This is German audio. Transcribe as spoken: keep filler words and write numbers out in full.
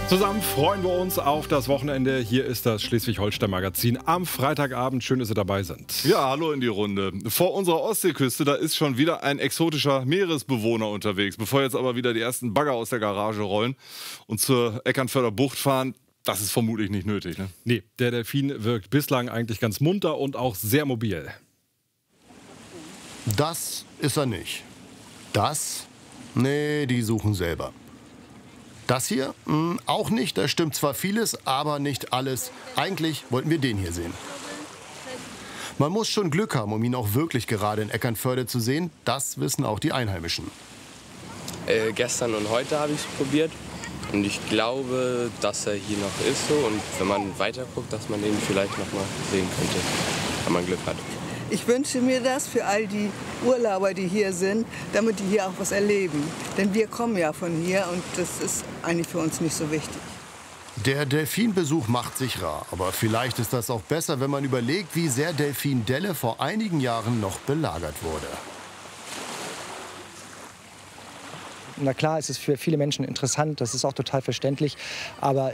Zusammen freuen wir uns auf das Wochenende. Hier ist das Schleswig-Holstein-Magazin am Freitagabend. Schön, dass Sie dabei sind. Ja, hallo in die Runde. Vor unserer Ostseeküste, da ist schon wieder ein exotischer Meeresbewohner unterwegs. Bevor jetzt aber wieder die ersten Bagger aus der Garage rollen und zur Eckernförder Bucht fahren, das ist vermutlich nicht nötig, ne? Nee, der Delfin wirkt bislang eigentlich ganz munter und auch sehr mobil. Das ist er nicht. Das? Nee, die suchen selber. Das hier? Hm, auch nicht. Da stimmt zwar vieles, aber nicht alles. Eigentlich wollten wir den hier sehen. Man muss schon Glück haben, um ihn auch wirklich gerade in Eckernförde zu sehen. Das wissen auch die Einheimischen. Äh, gestern und heute habe ich es probiert. Und ich glaube, dass er hier noch ist so. Und wenn man weiter guckt, dass man ihn vielleicht noch mal sehen könnte, wenn man Glück hat. Ich wünsche mir das für all die Urlauber, die hier sind, damit die hier auch was erleben. Denn wir kommen ja von hier und das ist eigentlich für uns nicht so wichtig. Der Delfinbesuch macht sich rar. Aber vielleicht ist das auch besser, wenn man überlegt, wie sehr Delfindelle vor einigen Jahren noch belagert wurde. Na klar, es ist für viele Menschen interessant, das ist auch total verständlich. Aber